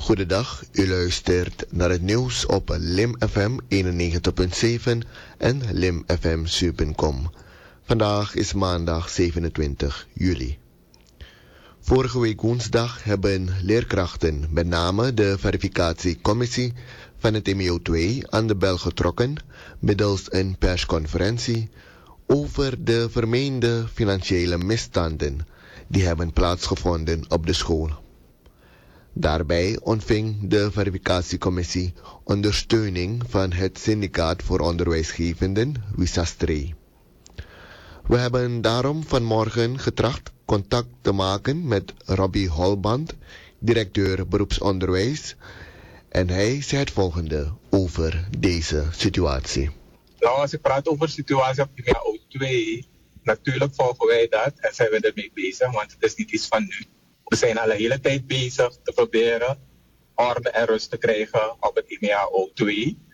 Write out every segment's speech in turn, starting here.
Goedendag, u luistert naar het nieuws op Lim FM 91.7 en limfm7.com. Vandaag is maandag 27 juli. Vorige week woensdag hebben leerkrachten, met name de verificatiecommissie van het MEO2, aan de bel getrokken middels een persconferentie over de vermeende financiële misstanden die hebben plaatsgevonden op de school. Daarbij ontving de verificatiecommissie ondersteuning van het Syndicaat voor Onderwijsgevenden, WISASTRE. We hebben daarom vanmorgen getracht contact te maken met Robbie Holband, directeur beroepsonderwijs, en hij zei het volgende over deze situatie. Nou, als ik praat over de situatie op MEO2, natuurlijk volgen wij dat en zijn we ermee bezig, want het is niet iets van nu. We zijn al een hele tijd bezig te proberen orde en rust te krijgen op het MEO2.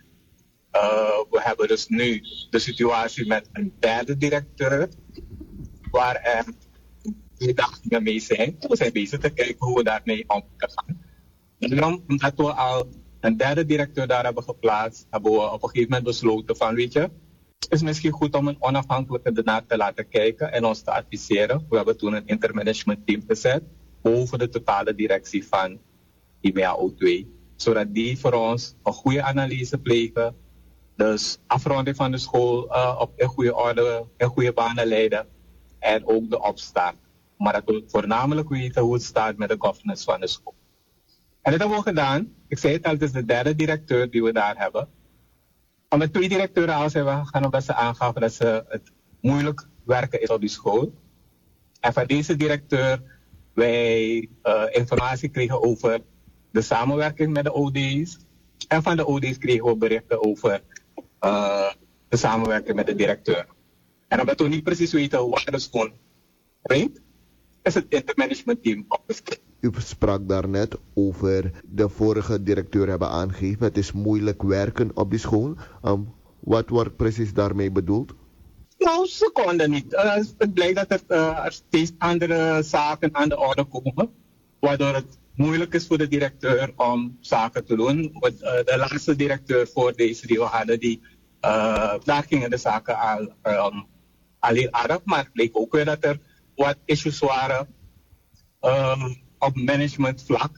We hebben dus nu de situatie met een derde directeur, waar er 2 dagen mee zijn. We zijn bezig te kijken hoe we daarmee om kunnen gaan. Daarom, omdat we al een derde directeur daar hebben geplaatst, hebben we op een gegeven moment besloten van, weet je, het is misschien goed om een onafhankelijke daarnaar te laten kijken en ons te adviseren. We hebben toen een intermanagement team gezet over de totale directie van MEO2, zodat die voor ons een goede analyse plegen, dus afronding van de school op een goede orde, in goede banen leiden en ook de opstart. Maar dat we voornamelijk weten hoe het staat met de governance van de school. En dat hebben we gedaan. Ik zei het al, het is de derde directeur die we daar hebben. Om met 2 directeuren al zijn we gaan, omdat ze aangaven dat het moeilijk werken is op die school. En van deze directeur wij informatie kregen over de samenwerking met de OD's. En van de OD's kregen we berichten over de samenwerking met de directeur. En omdat we niet precies weten waar de school brengt, is het intermanagement team opgesteld. U sprak daarnet over de vorige directeur hebben aangegeven. Het is moeilijk werken op die school. Wat wordt precies daarmee bedoeld? Nou, ze konden niet. Het blijkt dat er steeds andere zaken aan de orde komen, waardoor het moeilijk is voor de directeur om zaken te doen. De laatste directeur voor deze die we hadden, daar gingen de zaken al heel aardig, maar het bleek ook weer dat er wat issues waren op managementvlak,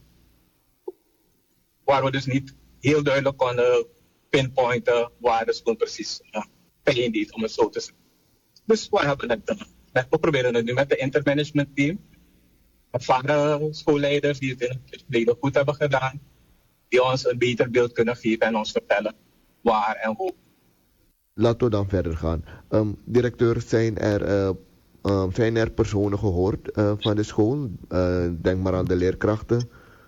waar we dus niet heel duidelijk konden pinpointen waar de school precies pijn deed, om het zo te zeggen. Dus we hebben het we proberen het nu met de intermanagement team, ervaren schoolleiders die het in het verleden goed hebben gedaan, die ons een beter beeld kunnen geven en ons vertellen waar en hoe. Laten we dan verder gaan. Directeur, zijn er personen gehoord van de school? Denk maar aan de leerkrachten.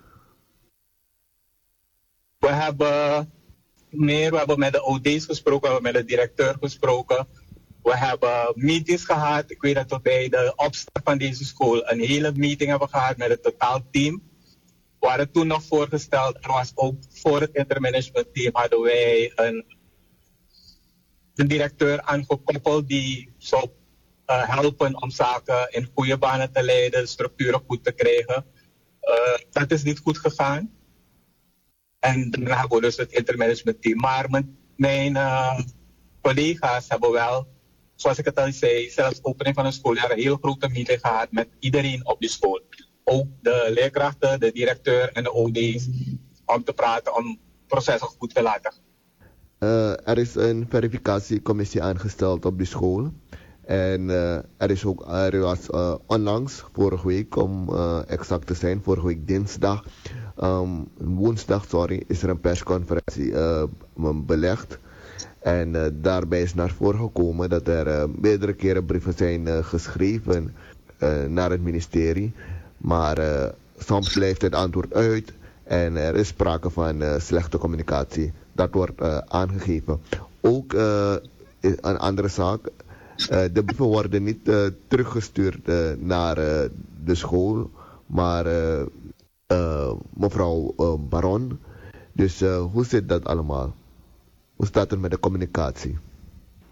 We hebben met de OD's gesproken, we hebben met de directeur gesproken. We hebben meetings gehad. Ik weet dat we bij de opstart van deze school een hele meeting hebben gehad met het totaalteam. We hadden toen nog voorgesteld, er was ook voor het intermanagement team hadden wij een directeur aangekoppeld die zou helpen om zaken in goede banen te leiden, structuren goed te krijgen. Dat is niet goed gegaan. En daarna hebben we dus het intermanagement team. Maar mijn collega's hebben wel, zoals ik het al zei, zelfs opening van een schooljaar een heel grote meeting gehad met iedereen op de school. Ook de leerkrachten, de directeur en de OD's, om te praten, om processen goed te laten. Er is een verificatiecommissie aangesteld op de school. En er was onlangs, vorige week om exact te zijn, vorige week woensdag, is er een persconferentie belegd. En daarbij is naar voren gekomen dat er meerdere keren brieven zijn geschreven naar het ministerie. Maar soms blijft het antwoord uit en er is sprake van slechte communicatie. Dat wordt aangegeven. Ook een andere zaak. De brieven worden niet teruggestuurd naar de school, maar mevrouw Baron. Dus hoe zit dat allemaal? Hoe staat het met de communicatie?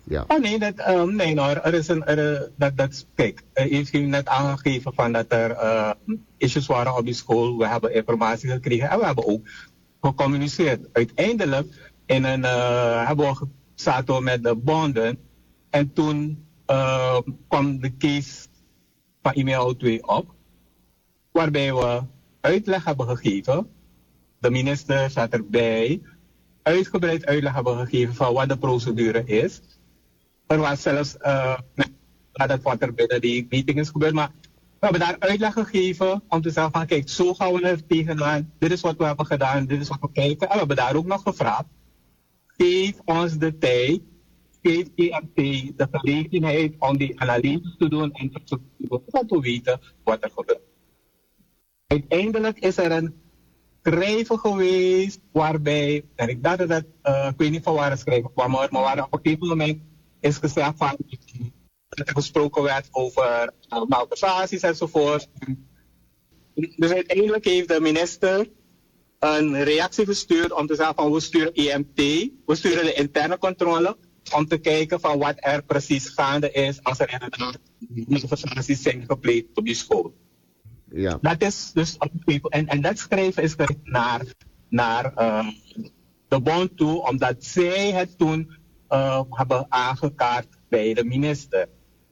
Ja. Oh nee, nee hoor, kijk, heeft u net aangegeven van dat er issues waren op die school. We hebben informatie gekregen en we hebben ook gecommuniceerd. Uiteindelijk zaten we met de bonden en toen kwam de case van e-mail 2 op, waarbij we uitleg hebben gegeven. De minister zat erbij, uitgebreid uitleg hebben gegeven van wat de procedure is. Er was zelfs, dat wat er binnen die meeting is gebeurd, maar we hebben daar uitleg gegeven om te zeggen van kijk, zo gaan we er tegenaan, dit is wat we hebben gedaan, dit is wat we kijken. En we hebben daar ook nog gevraagd, geef ons de tijd, geef EMT de gelegenheid om die analyse te doen en te weten wat er gebeurt. Uiteindelijk is er een schrijven geweest waarbij, en ik dacht dat, ik weet niet van waar het schrijven kwam, maar waar op een gegeven moment is gezegd van dat er gesproken werd over malversaties enzovoort. Dus uiteindelijk heeft de minister een reactie gestuurd om te zeggen van we sturen EMT, we sturen de interne controle om te kijken van wat er precies gaande is als er inderdaad malversaties zijn gepleegd op die school. Ja. Dat is dus en dat schrijven is gericht naar de bond toe, omdat zij het toen hebben aangekaart bij de minister.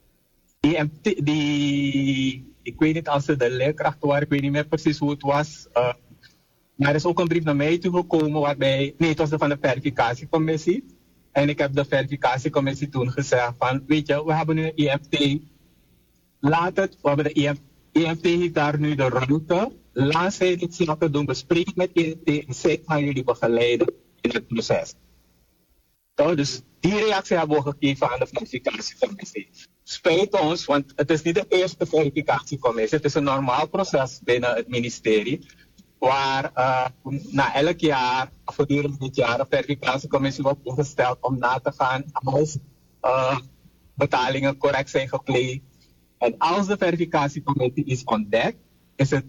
Ik weet niet als ze de leerkrachten waren, ik weet niet meer precies hoe het was. Maar er is ook een brief naar mij toegekomen waarbij, nee, het was van de verificatiecommissie. En ik heb de verificatiecommissie toen gezegd van, weet je, we hebben nu een EMT. Laat het, we hebben de EMT heeft daar nu de ruimte. Laat zij dit zaken doen, bespreek met EMT en zij gaan jullie begeleiden in het proces. Dus die reactie hebben we gegeven aan de verificatiecommissie. Spijt ons, want het is niet de eerste verificatiecommissie. Het is een normaal proces binnen het ministerie. Waar na elk jaar, gedurende dit jaar, een verificatiecommissie wordt ingesteld om na te gaan als betalingen correct zijn gepleegd. En als de verificatiecommissie is ontdekt, is het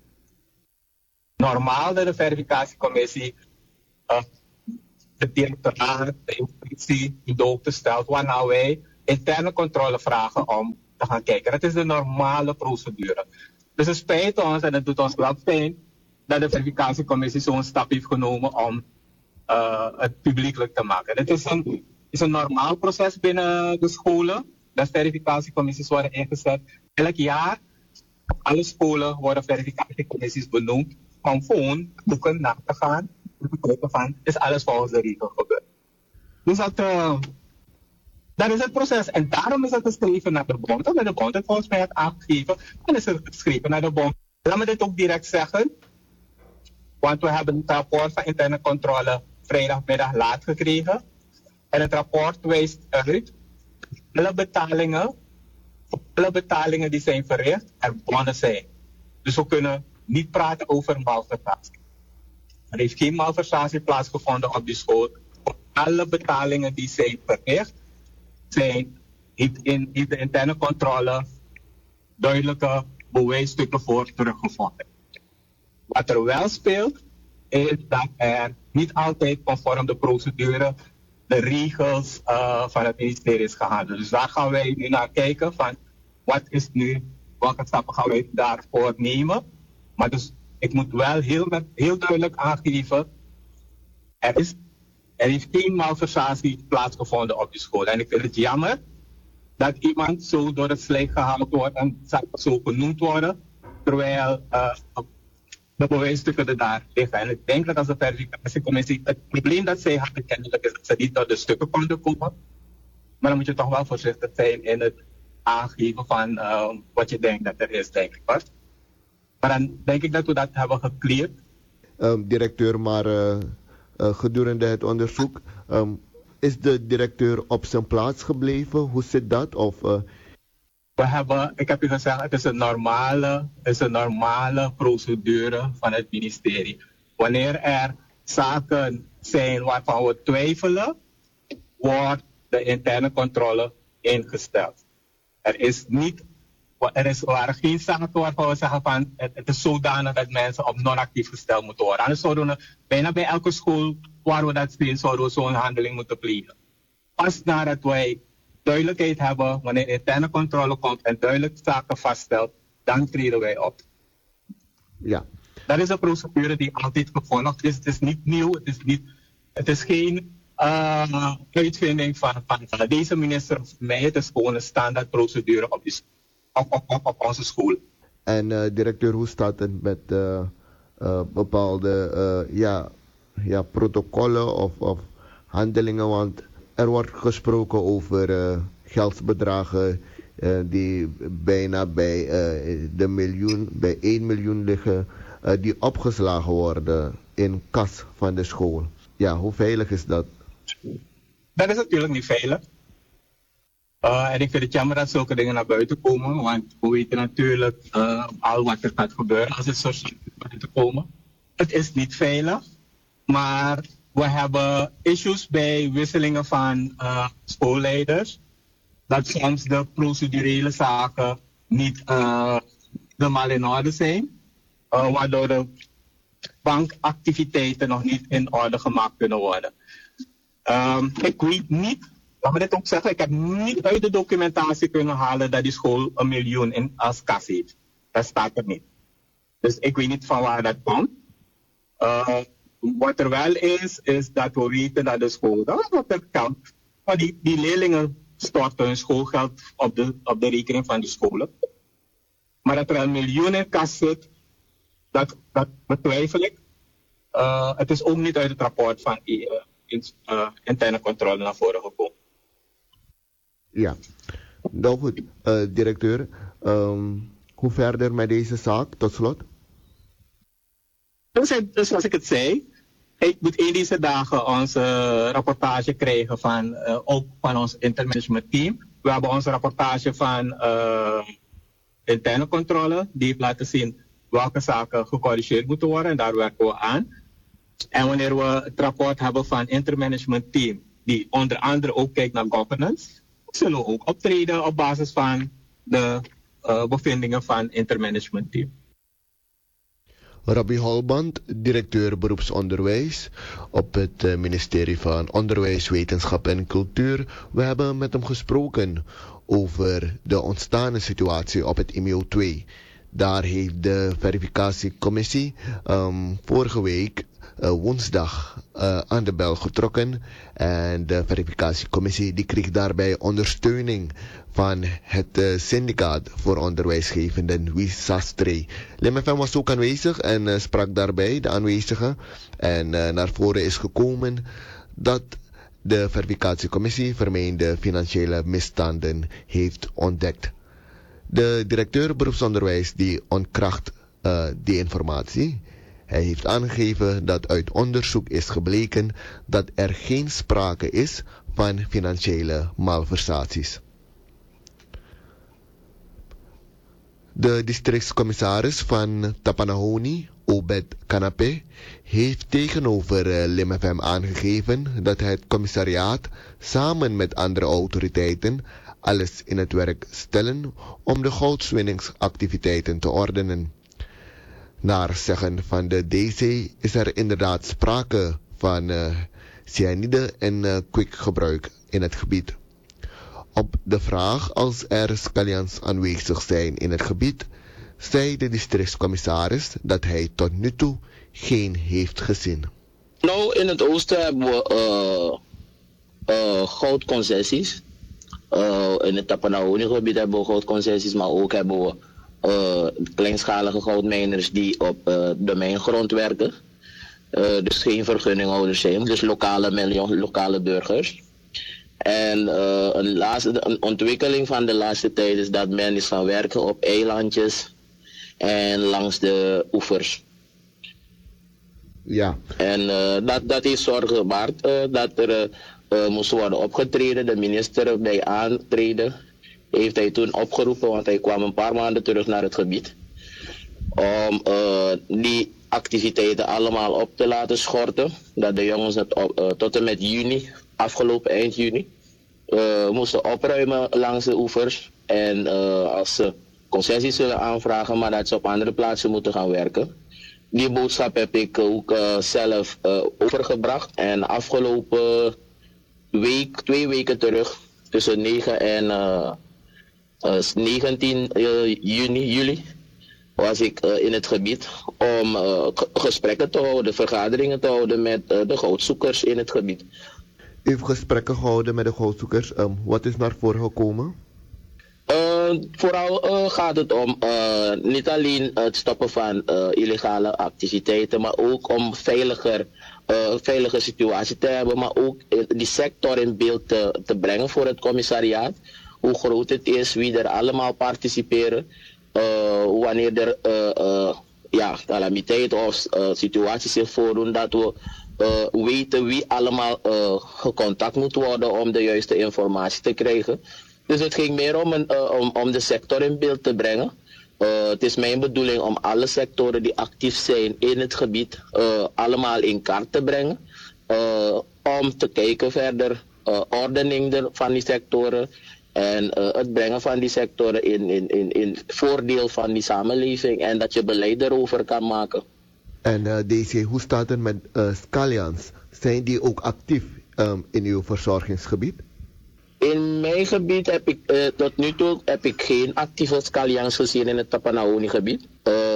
normaal dat de verificatiecommissie de directoraat, de inspectie in de hoogte stelt, waarna wij interne controle vragen om te gaan kijken. Dat is de normale procedure. Dus het spijt ons en het doet ons wel pijn dat de verificatiecommissie zo'n stap heeft genomen om het publiekelijk te maken. Het is een normaal proces binnen de scholen. Dat verificatiecommissies worden ingezet. Elk jaar op alle scholen worden verificatiecommissies benoemd om gewoon boeken na te gaan. Om te kijken van, is alles volgens de regel gebeurd. Dus dat is het proces. En daarom is het geschreven naar de bond. Omdat de bond het volgens mij heeft aangegeven. En is het geschreven naar de bond. Laat me dit ook direct zeggen. Want we hebben het rapport van interne controle vrijdagmiddag laat gekregen. En het rapport wijst uit alle betalingen die zijn verricht, er bonnen zijn. Dus we kunnen niet praten over malversatie. Er heeft geen malversatie plaatsgevonden op die school. Alle betalingen die zijn verricht, heeft in de interne controle duidelijke bewijsstukken voor teruggevonden. Wat er wel speelt, is dat er niet altijd conform de procedure de regels van het ministerie is gehandeld. Dus daar gaan wij nu naar kijken van welke stappen gaan wij daarvoor nemen. Maar dus ik moet wel heel duidelijk aangeven, er heeft geen malversatie plaatsgevonden op die school. En ik vind het jammer dat iemand zo door het slijk gehaald wordt en zo genoemd worden, terwijl de bewijsstukken er daar liggen. En ik denk dat als de verificatiecommissie, het probleem dat zij hadden kennelijk is dat ze niet tot de stukken konden komen. Maar dan moet je toch wel voorzichtig zijn in het aangeven van wat je denkt dat er is, denk ik. Maar dan denk ik dat we dat hebben gecleared. Directeur, maar gedurende het onderzoek, is de directeur op zijn plaats gebleven? Hoe zit dat? Of... Ik heb u gezegd, het is een normale procedure van het ministerie. Wanneer er zaken zijn waarvan we twijfelen, wordt de interne controle ingesteld. Er waren geen zaken waarvan we zeggen van het is zodanig dat mensen op non-actief gesteld moeten worden. Anders zouden we bijna bij elke school waar we dat zien, zouden we zo'n handeling moeten plegen. pas nadat wij duidelijkheid hebben, wanneer interne controle komt en duidelijk zaken vaststelt, dan treden wij op. Ja. Dat is een procedure die altijd gevolgd is. Het is niet nieuw, het is geen uitvinding van deze minister of mij. Het is gewoon een standaard procedure op onze school. En directeur, hoe staat het met bepaalde protocollen of handelingen? Want er wordt gesproken over geldsbedragen die bijna bij bij 1 miljoen liggen, die opgeslagen worden in kas van de school. Ja, hoe veilig is dat? Dat is natuurlijk niet veilig. En ik vind het jammer dat zulke dingen naar buiten komen, want we weten natuurlijk al wat er gaat gebeuren als het zo naar buiten komen. Het is niet veilig, maar we hebben issues bij wisselingen van schoolleiders, dat soms de procedurele zaken niet helemaal in orde zijn, waardoor de bankactiviteiten nog niet in orde gemaakt kunnen worden. Ik weet niet, laat me dit ook zeggen, ik heb niet uit de documentatie kunnen halen dat die school 1 miljoen als kas heeft. Dat staat er niet. Dus ik weet niet van waar dat komt. Wat er wel is dat we weten dat de school, die leerlingen storten hun schoolgeld op de rekening van de scholen. Maar dat er 1 miljoen in kas zit, dat betwijfel ik. Het is ook niet uit het rapport van interne controle naar voren gekomen. Ja, nou goed, directeur, hoe verder met deze zaak tot slot? Dus zoals ik het zei, ik moet in deze dagen onze rapportage krijgen ook van ons intermanagement team. We hebben onze rapportage van interne controle, die heeft laten zien welke zaken gecorrigeerd moeten worden en daar werken we aan. En wanneer we het rapport hebben van intermanagement team, die onder andere ook kijkt naar governance, zullen we ook optreden op basis van de bevindingen van intermanagement team. Rabbi Holband, directeur beroepsonderwijs op het ministerie van Onderwijs, Wetenschap en Cultuur. We hebben met hem gesproken over de ontstane situatie op het IMEO 2. Daar heeft de verificatiecommissie vorige week woensdag aan de bel getrokken. En de verificatiecommissie die kreeg daarbij ondersteuning van het syndicaat voor onderwijsgevenden WISASTRE. LimFM was ook aanwezig en sprak daarbij de aanwezigen. En naar voren is gekomen dat de verificatiecommissie vermeende financiële misstanden heeft ontdekt. De directeur beroepsonderwijs die ontkracht die informatie. Hij heeft aangegeven dat uit onderzoek is gebleken dat er geen sprake is van financiële malversaties. De districtscommissaris van Tapanahoni, Obed Kanape, heeft tegenover LimFM aangegeven dat het commissariaat samen met andere autoriteiten alles in het werk stellen om de goudswinningsactiviteiten te ordenen. Naar zeggen van de DC is er inderdaad sprake van cyanide en kwikgebruik in het gebied. Op de vraag als er scallions aanwezig zijn in het gebied, zei de districtscommissaris dat hij tot nu toe geen heeft gezien. Nou, in het oosten hebben we goudconcessies. In het Tapanahoni-gebied hebben we goudconcessies, maar ook hebben we kleinschalige goudmijners die op de mijngrond werken. Dus geen vergunninghouders zijn, dus lokale burgers. En een ontwikkeling van de laatste tijd is dat men is gaan werken op eilandjes en langs de oevers. Ja. En dat heeft zorgen gebaard dat er moest worden opgetreden. De minister bij aantreden heeft hij toen opgeroepen, want hij kwam een paar maanden terug naar het gebied, om die activiteiten allemaal op te laten schorten. Dat de jongens het tot en met juni, afgelopen eind juni, moesten opruimen langs de oevers. En als ze concessies zullen aanvragen, maar dat ze op andere plaatsen moeten gaan werken. Die boodschap heb ik ook zelf overgebracht. En afgelopen 2 weken terug, tussen 9 en 19 juli, was ik in het gebied om gesprekken te houden, vergaderingen te houden met de goudzoekers in het gebied. U heeft gesprekken gehouden met de goudzoekers. Wat is naar voren gekomen? Vooral gaat het om niet alleen het stoppen van illegale activiteiten, maar ook om veilige situatie te hebben, maar ook die sector in beeld te brengen voor het commissariaat. Hoe groot het is, wie er allemaal participeren, wanneer er calamiteiten of situaties zich voordoen, dat we weten wie allemaal gecontact moet worden om de juiste informatie te krijgen. Dus het ging meer om de sector in beeld te brengen. Het is mijn bedoeling om alle sectoren die actief zijn in het gebied allemaal in kaart te brengen. Om te kijken verder ordening van die sectoren en het brengen van die sectoren in voordeel van die samenleving en dat je beleid erover kan maken. En DC, hoe staat het met scallions? Zijn die ook actief in uw verzorgingsgebied? In mijn gebied heb ik tot nu toe geen actieve scallions gezien in het Tapanahoni-gebied.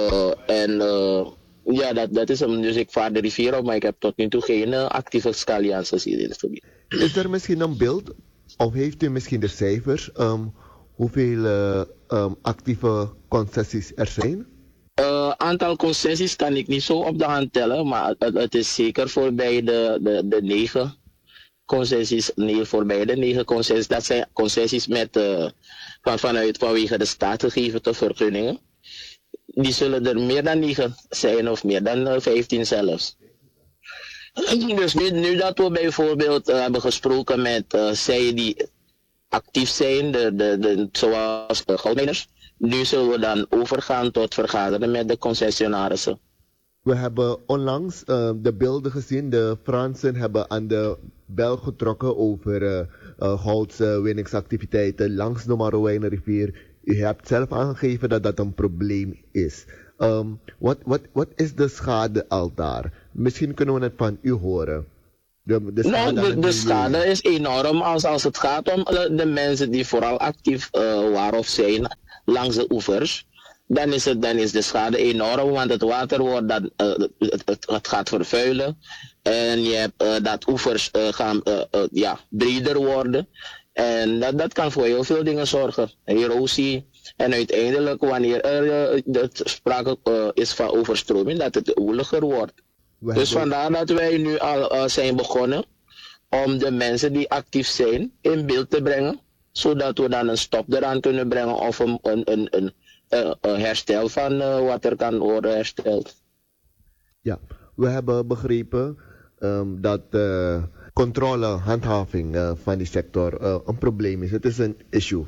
Dat is hem. Dus ik vaar de rivier op, maar ik heb tot nu toe geen actieve scallions gezien in het gebied. Is er misschien een beeld, of heeft u misschien de cijfers, hoeveel actieve concessies er zijn? Aantal concessies kan ik niet zo op de hand tellen, maar het is zeker voorbij de 9 concessies. Nee, voorbij de 9 concessies. Dat zijn concessies vanwege de staat gegeven te vergunningen. Die zullen er meer dan 9 zijn of meer dan 15 zelfs. Dus nu dat we bijvoorbeeld hebben gesproken met zij die actief zijn, zoals de goudmijners, nu zullen we dan overgaan tot vergaderen met de concessionarissen. We hebben onlangs de beelden gezien. De Fransen hebben aan de bel getrokken over goudwinningsactiviteiten langs de Marouwijnenrivier. U hebt zelf aangegeven dat dat een probleem is. Wat is de schade al daar? Misschien kunnen we het van u horen. De schade is enorm als het gaat om de mensen die vooral actief waren of zijn langs de oevers. Dan is de schade enorm, want het water wordt het gaat vervuilen. En je hebt dat oevers gaan breder worden. En dat kan voor heel veel dingen zorgen. Erosie. En uiteindelijk, wanneer er sprake is van overstroming, dat het woeliger wordt. Dus vandaar dat wij nu al zijn begonnen om de mensen die actief zijn in beeld te brengen. Zodat we dan een stop eraan kunnen brengen of een herstel van wat er kan worden hersteld. Ja, we hebben begrepen dat controle, handhaving van die sector een probleem is. Het is een issue.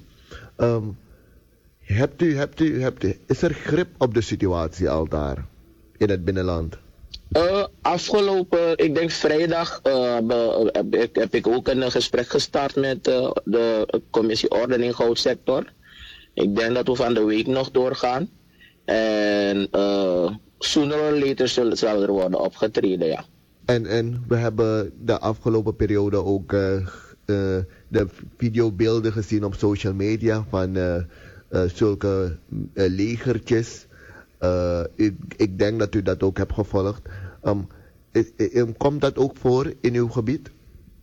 Is er grip op de situatie al daar in het binnenland? Afgelopen, ik denk vrijdag, heb ik ook een gesprek gestart met de commissie Ordening Goudsector. Ik denk dat we van de week nog doorgaan. En sooner or later zal er worden opgetreden, ja. En we hebben de afgelopen periode ook de videobeelden gezien op social media van zulke legertjes. Ik denk dat u dat ook hebt gevolgd. Komt dat ook voor in uw gebied?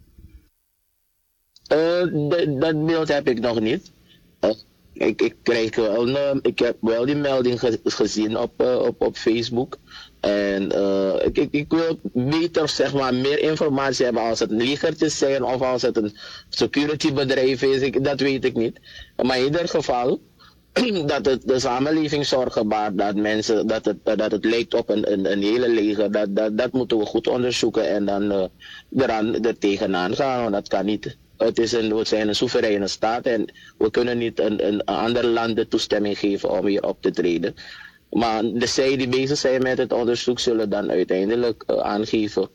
Dat beeld heb ik nog niet. Ik heb wel die melding gezien op Facebook. En ik wil beter, zeg maar, meer informatie hebben als het legertjes zijn of als het een security bedrijf is. Dat weet ik niet. Maar in ieder geval dat het de samenleving zorgen baart, dat het lijkt op een hele leger, dat moeten we goed onderzoeken en dan er tegenaan gaan, want dat kan niet. We zijn een soevereine staat en we kunnen niet een ander land de toestemming geven om hier op te treden. Maar zij die bezig zijn met het onderzoek zullen dan uiteindelijk aangeven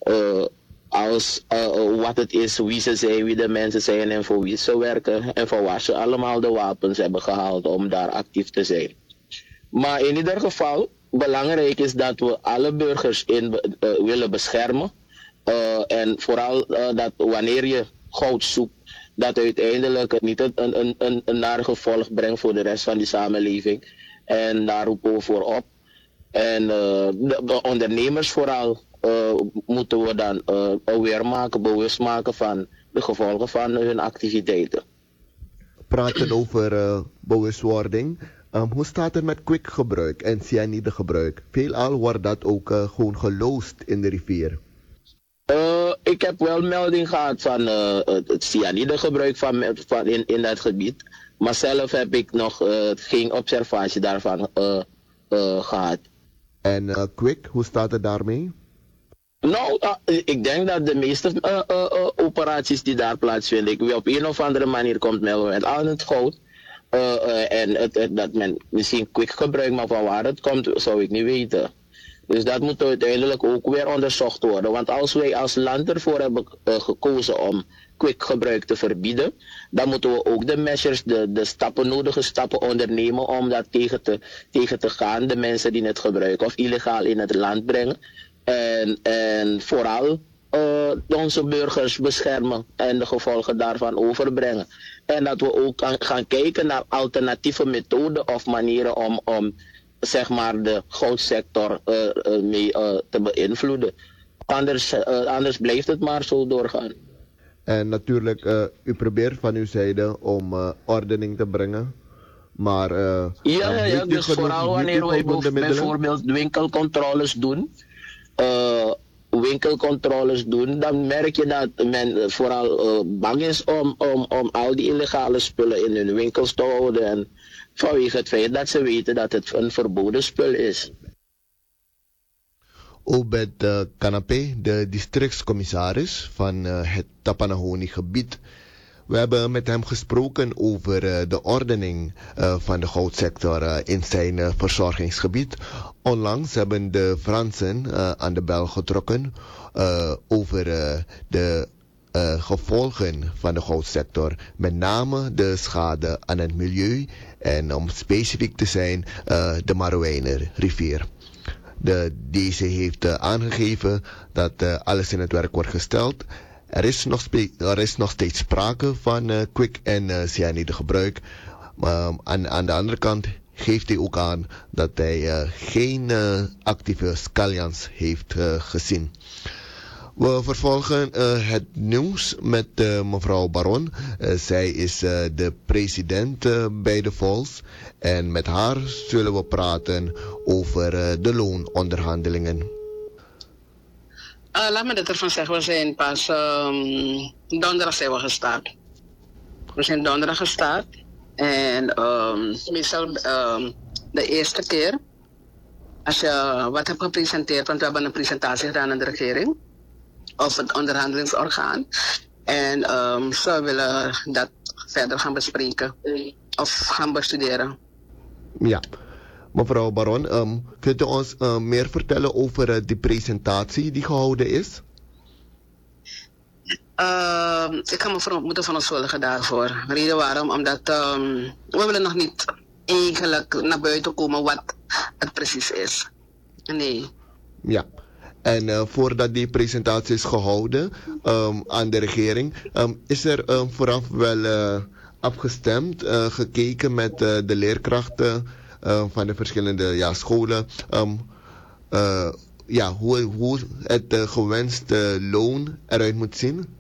wat het is, wie ze zijn, wie de mensen zijn en voor wie ze werken en voor waar ze allemaal de wapens hebben gehaald om daar actief te zijn. Maar in ieder geval, belangrijk is dat we alle burgers willen beschermen. En vooral dat wanneer je goud zoekt, dat uiteindelijk het niet een naar gevolg brengt voor de rest van die samenleving. En daar roepen we voor op. En de ondernemers vooral moeten we dan aware maken, bewust maken van de gevolgen van hun activiteiten. Praten over bewustwording. Hoe staat het met kwikgebruik en cyanidegebruik? Veelal wordt dat ook gewoon geloosd in de rivier. Ik heb wel melding gehad van het cyanidegebruik van in dat gebied. Maar zelf heb ik nog geen observatie daarvan gehad. En kwik, hoe staat het daarmee? Nou, ik denk dat de meeste operaties die daar plaatsvinden, op een of andere manier komt men aan het goud. En dat men misschien kwik gebruikt, maar van waar het komt, zou ik niet weten. Dus dat moet uiteindelijk ook weer onderzocht worden. Want als wij als land ervoor hebben gekozen om kwikgebruik te verbieden, dan moeten we ook de measures, de nodige stappen ondernemen om dat tegen te gaan. De mensen die het gebruiken of illegaal in het land brengen. En vooral onze burgers beschermen en de gevolgen daarvan overbrengen. En dat we ook gaan kijken naar alternatieve methoden of manieren om zeg maar de goudsector mee te beïnvloeden. Anders blijft het maar zo doorgaan. En natuurlijk, u probeert van uw zijde om ordening te brengen. Maar ja, dus vooral wanneer wij bijvoorbeeld winkelcontroles doen, dan merk je dat men vooral bang is om al die illegale spullen in hun winkels te houden. En vanwege het feit dat ze weten dat het een verboden spul is. Obed Canapé, de districtscommissaris van het Tapanahoni-gebied. We hebben met hem gesproken over de ordening van de goudsector in zijn verzorgingsgebied. Onlangs hebben de Fransen aan de bel getrokken over de gevolgen van de goudsector. Met name de schade aan het milieu en om specifiek te zijn de Marouwijnerrivier. Deze heeft aangegeven dat alles in het werk wordt gesteld. Er is nog steeds sprake van kwik- en cyanidegebruik. Aan de andere kant geeft hij ook aan dat hij geen actieve scallions heeft gezien. We vervolgen het nieuws met mevrouw Baron. Zij is de president bij de Vols. En met haar zullen we praten over de loononderhandelingen. Laat me dat ervan zeggen, we zijn pas donderdag zijn we gestart. We zijn donderdag gestart. En meestal de eerste keer, als je wat hebt gepresenteerd, want we hebben een presentatie gedaan aan de regering, of het onderhandelingsorgaan. En ze willen dat verder gaan bespreken, of gaan bestuderen. Ja. Mevrouw Baron, kunt u ons meer vertellen over die presentatie die gehouden is? Ik ga me moeten verontschuldigen daarvoor. Reden waarom? Omdat we willen nog niet eigenlijk naar buiten komen wat het precies is. Nee. Ja. En voordat die presentatie is gehouden aan de regering, is er vooraf wel afgestemd, gekeken met de leerkrachten van de verschillende scholen, hoe het gewenste loon eruit moet zien?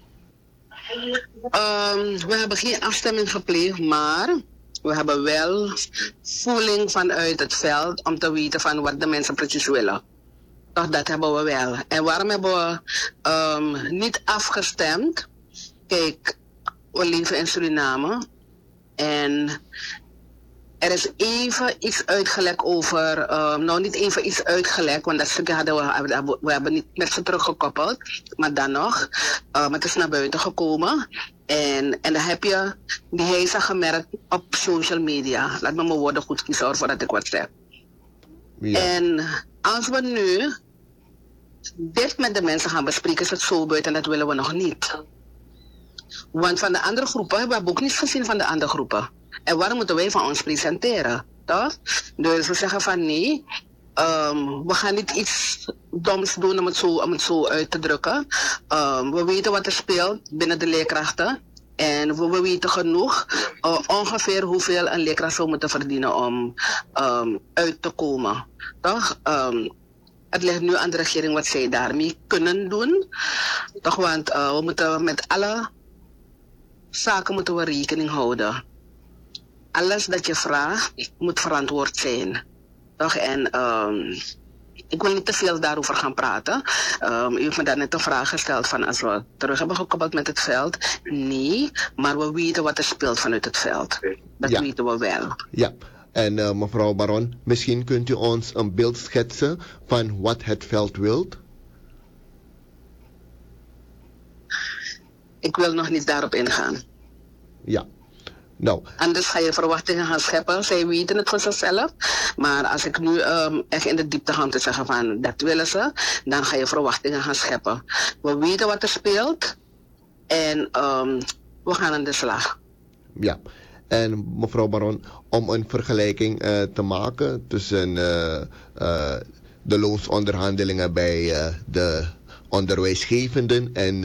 We hebben geen afstemming gepleegd, maar we hebben wel voeling vanuit het veld om te weten van wat de mensen precies willen. Toch, dat hebben we wel. En waarom hebben we niet afgestemd? Kijk, we leven in Suriname en er is even iets uitgelekt over, niet even iets uitgelekt, want dat stukje hadden we hebben niet met ze teruggekoppeld, maar dan nog, het is naar buiten gekomen en dan heb je die heisa gemerkt op social media. Laat me mijn woorden goed kiezen hoor, voordat ik wat zeg. Ja. En als we nu dit met de mensen gaan bespreken, is het zo buiten en dat willen we nog niet. Want van de andere groepen, we hebben ook niets gezien van de andere groepen. En waarom moeten wij van ons presenteren? Toch? Dus we zeggen van nee, we gaan niet iets doms doen om het zo uit te drukken. We weten wat er speelt binnen de leerkrachten. En we weten genoeg ongeveer hoeveel een leerkracht zou moeten verdienen om uit te komen. Toch? Het ligt nu aan de regering wat zij daarmee kunnen doen. Toch? Want we moeten met alle zaken moeten we rekening houden. Alles dat je vraagt moet verantwoord zijn. Toch? En ik wil niet te veel daarover gaan praten. U heeft me daar net een vraag gesteld van als we terug hebben gekoppeld met het veld. Nee, maar we weten wat er speelt vanuit het veld. Dat weten we wel. Ja, en mevrouw Baron, misschien kunt u ons een beeld schetsen van wat het veld wilt? Ik wil nog niet daarop ingaan. Ja. Nou. Anders ga je verwachtingen gaan scheppen. Zij weten het van zichzelf. Maar als ik nu echt in de diepte ga om te zeggen van dat willen ze, dan ga je verwachtingen gaan scheppen. We weten wat er speelt en we gaan aan de slag. Ja, en mevrouw Baron, om een vergelijking te maken tussen de loonsonderhandelingen bij de onderwijsgevenden en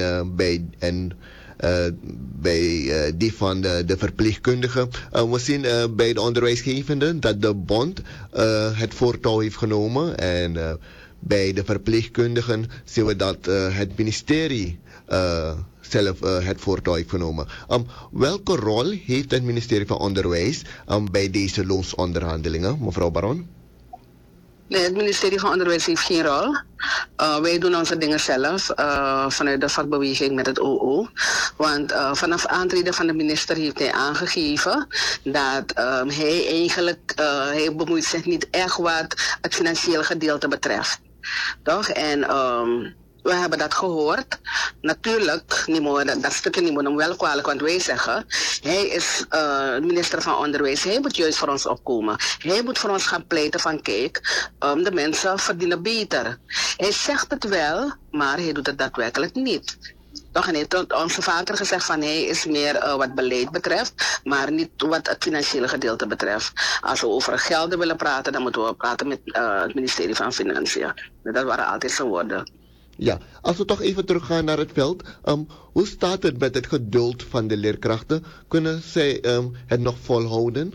bij die van de verpleegkundigen. We zien bij de onderwijsgevenden dat de bond het voortouw heeft genomen. En bij de verpleegkundigen zien we dat het ministerie zelf het voortouw heeft genomen. Welke rol heeft het ministerie van Onderwijs bij deze loonsonderhandelingen, mevrouw Baron? Nee, het ministerie van Onderwijs heeft geen rol. Wij doen onze dingen zelf vanuit de vakbeweging met het OO. Want vanaf aantreden van de minister heeft hij aangegeven dat hij eigenlijk hij bemoeit zich niet echt wat het financiële gedeelte betreft. Toch? En we hebben dat gehoord. Natuurlijk, dat stukje niet moet hem wel kwalijk, want wij zeggen, hij is minister van Onderwijs, hij moet juist voor ons opkomen. Hij moet voor ons gaan pleiten van kijk, de mensen verdienen beter. Hij zegt het wel, maar hij doet het daadwerkelijk niet. Toch, en hij heeft onze vaker gezegd van hij is meer wat beleid betreft, maar niet wat het financiële gedeelte betreft. Als we over gelden willen praten, dan moeten we praten met het ministerie van Financiën. Dat waren altijd zijn woorden. Ja, als we toch even teruggaan naar het veld. Hoe staat het met het geduld van de leerkrachten? Kunnen zij het nog volhouden?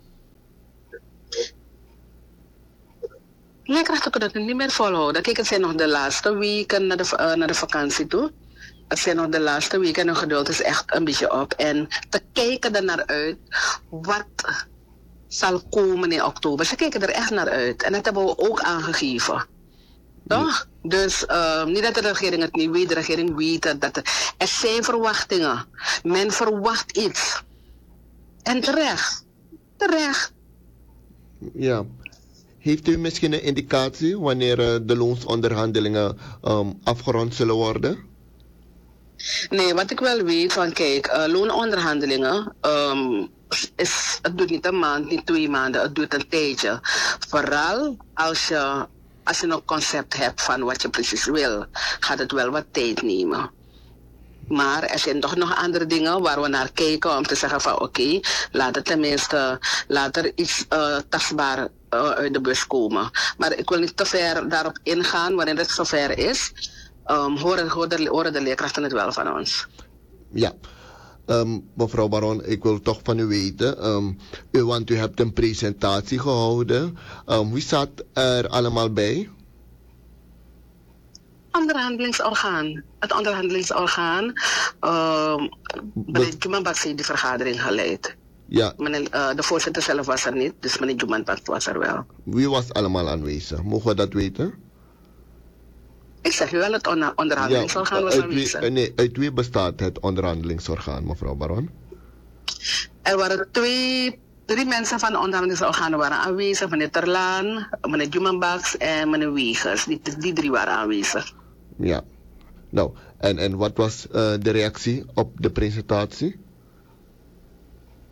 Leerkrachten kunnen het niet meer volhouden. Kijk, het zijn nog de laatste weken naar de vakantie toe. Het zijn nog de laatste weken en hun geduld is echt een beetje op. En te kijken er naar uit wat zal komen in oktober. Ze kijken er echt naar uit. En dat hebben we ook aangegeven. Toch? Ja. Dus niet dat de regering het niet weet. De regering weet dat er zijn verwachtingen. Men verwacht iets. En terecht. Terecht. Ja. Heeft u misschien een indicatie wanneer de loonsonderhandelingen afgerond zullen worden? Nee, wat ik wel weet van kijk, loononderhandelingen, het duurt niet een maand, niet 2 maanden, het duurt een tijdje. Vooral als je een concept hebt van wat je precies wil, gaat het wel wat tijd nemen. Maar er zijn toch nog andere dingen waar we naar kijken om te zeggen van oké, laat er iets tastbaar uit de bus komen. Maar ik wil niet te ver daarop ingaan wanneer het zover is. Horen de leerkrachten het wel van ons. Ja, mevrouw Baron, ik wil toch van u weten, want u hebt een presentatie gehouden. Wie zat er allemaal bij? Het onderhandelingsorgaan. Meneer Jumanbak heeft die vergadering geleid. Ja. De voorzitter zelf was er niet, dus meneer Jumanbak was er wel. Wie was allemaal aanwezig? Mogen we dat weten? Ik zeg u wel, het onderhandelingsorgaan was aanwezig. Nee, uit wie bestaat het onderhandelingsorgaan, mevrouw Baron? Er waren 3 mensen van het onderhandelingsorgaan waren aanwezig. Meneer Terlaan, meneer Jumanbaks en meneer Wegers. Die 3 waren aanwezig. Ja. Nou, en wat was de reactie op de presentatie?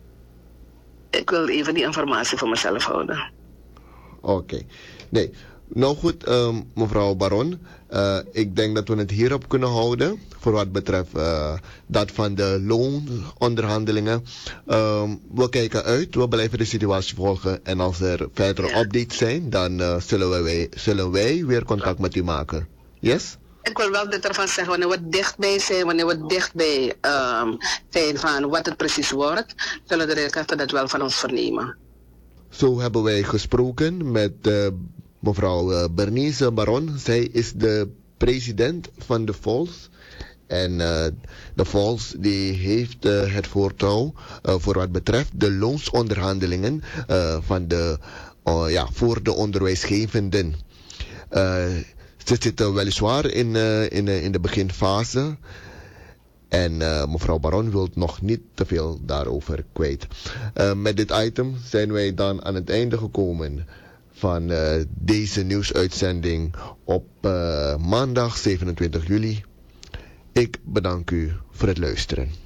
Ik wil even die informatie voor mezelf houden. Oké. Nee. Nou goed, mevrouw Baron. Ik denk dat we het hierop kunnen houden. Voor wat betreft dat van de loononderhandelingen. We kijken uit. We blijven de situatie volgen. En als er verdere updates zijn, dan zullen wij weer contact met u maken. Yes? Ik wil wel dit ervan zeggen, wanneer we dichtbij zijn, wanneer we dichtbij zijn van wat het precies wordt, zullen de leerkrachten dat wel van ons vernemen. Zo hebben wij gesproken met mevrouw Bernice Baron. Zij is de president van de FOLS. En de FOLS die heeft het voortouw voor wat betreft de loonsonderhandelingen voor de onderwijsgevenden. Ze zitten weliswaar in de beginfase. En mevrouw Baron wil nog niet te veel daarover kwijt. Met dit item zijn wij dan aan het einde gekomen van deze nieuwsuitzending op maandag 27 juli. Ik bedank u voor het luisteren.